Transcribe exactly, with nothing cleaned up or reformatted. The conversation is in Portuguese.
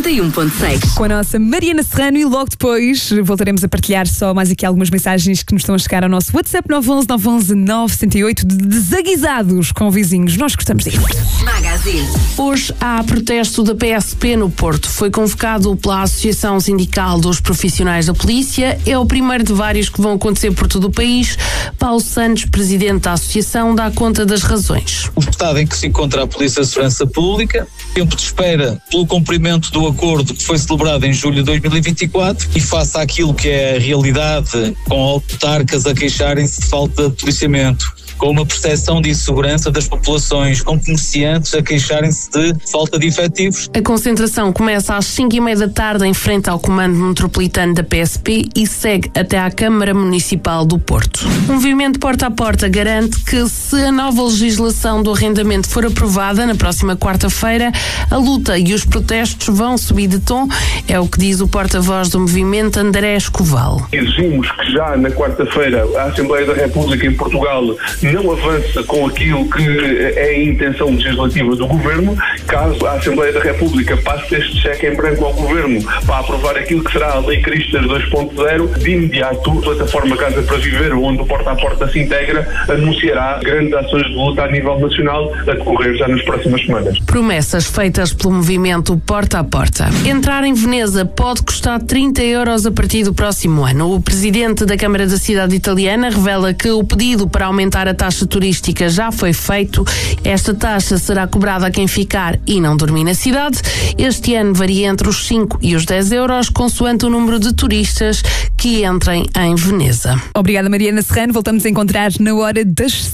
e um ponto seis. Com a nossa Mariana Serrano e logo depois voltaremos a partilhar só mais aqui algumas mensagens que nos estão a chegar ao nosso WhatsApp nove um um nove um um nove sete oito de desaguisados com vizinhos. Nós gostamos disso. Magazine. Hoje há protesto da P S P no Porto. Foi convocado pela Associação Sindical dos Profissionais da Polícia. É o primeiro de vários que vão acontecer por todo o país. Paulo Santos, presidente da associação, dá conta das razões. O estado em que se encontra a Polícia de Segurança Pública, tempo de espera pelo cumprimento do acordo que foi celebrado em julho de dois mil e vinte e quatro e face àquilo que é a realidade, com autarcas a queixarem-se de falta de policiamento, com uma percepção de insegurança das populações, com comerciantes a queixarem-se de falta de efetivos. A concentração começa às cinco e meia da tarde em frente ao Comando Metropolitano da P S P e segue até à Câmara Municipal do Porto. O movimento Porta a Porta garante que, se a nova legislação do arrendamento for aprovada na próxima quarta-feira, a luta e os protestos vão subir de tom. É o que diz o porta-voz do movimento, André Escoval. Exigimos que já na quarta-feira a Assembleia da República em Portugal não avança com aquilo que é a intenção legislativa do Governo. Caso a Assembleia da República passe este cheque em branco ao Governo para aprovar aquilo que será a Lei Cristas dois ponto zero, de imediato a plataforma Casa para Viver, onde o Porta a Porta se integra, anunciará grandes ações de luta a nível nacional a decorrer já nas próximas semanas. Promessas feitas pelo movimento Porta a Porta. Entrar em Veneza pode custar trinta euros a partir do próximo ano. O presidente da Câmara da Cidade Italiana revela que o pedido para aumentar a taxa turística já foi feito. Esta taxa será cobrada a quem ficar e não dormir na cidade. Este ano varia entre os cinco e os dez euros, consoante o número de turistas que entrem em Veneza. Obrigada, Mariana Serrano. Voltamos a encontrar na hora das